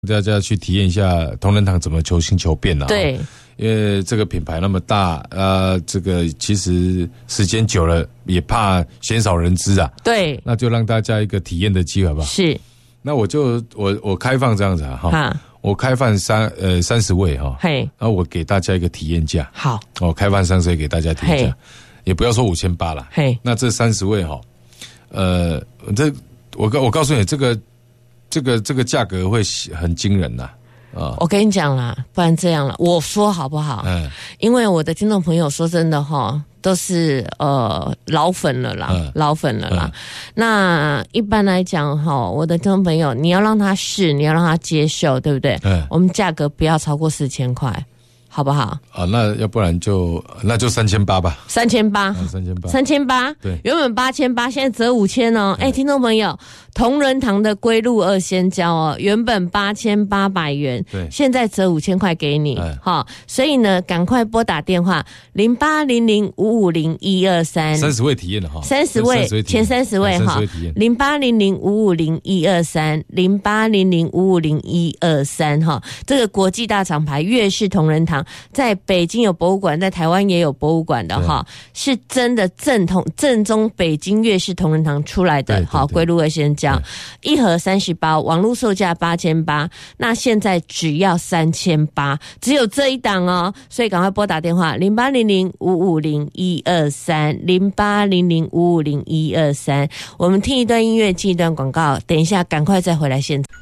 大家去体验一下同仁堂怎么求新求变啊。 对， 因为这个品牌那么大，这个其实时间久了也怕鲜少人知啊。 对， 那就让大家一个体验的机会好不好？ 是。 那我开放这样子哈，我开放30位哈， 嘿， 然后我给大家一个体验价。 好， 开放30位给大家体验价，也不要说5800啦。 嘿， 那这30位哈，我告诉你，这个价格会很惊人呐。 我跟你讲啦，不然这样了，我说好不好？因为我的听众朋友说真的哈，都是老粉了啦，老粉了啦。那一般来讲哈，我的听众朋友，你要让他试，你要让他接受，对不对？我们价格不要超过4000块。好不好？ 那要不然就3800吧。3800，对， 原本8800，现在折5000哦。听众朋友，同仁堂的龟鹿二仙胶哦，原本8800元， 对， 现在折5000块给你，好，所以呢，赶快拨打电话0800550123，30 位体验的哈 ，30位前30位哈，0800550123，0800550123哈，这个国际大厂牌粤式同仁堂。在北京有博物馆，在台湾也有博物馆的哈，是真的正宗北京粤式同仁堂出来的哈，龟鹿二仙胶，1盒30包，网络售价8800，那现在只要3800，只有这一档哦，所以赶快拨打电话0800550123，0800550123，我们听一段音乐，进一段广告，等一下赶快再回来现场。